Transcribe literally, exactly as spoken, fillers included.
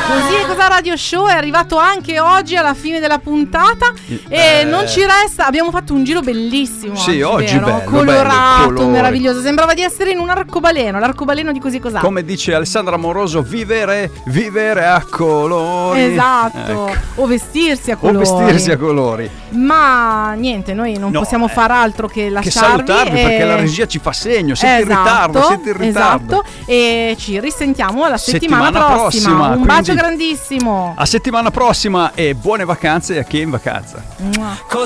Così è Cosa Radio Show è arrivato anche oggi alla fine della puntata e eh. non ci resta, abbiamo fatto un giro bellissimo. Sì, oggi, oggi vero? bello, colorato, bello, meraviglioso. Sembrava di essere in un arcobaleno, l'arcobaleno di Così Cos'ha. Come dice Alessandra Amoroso, vivere, vivere a colori. Esatto, ecco. O vestirsi a colori. O vestirsi a colori. Ma niente, noi non no, possiamo eh, far altro che lasciarvi. Che salutarvi e... perché la regia ci fa segno, siete esatto, in ritardo, siete in ritardo. Esatto, e ci risentiamo la settimana, settimana prossima. prossima. Un bacio grandissimo. A settimana prossima e buone vacanze a chi è in vacanza. Mua.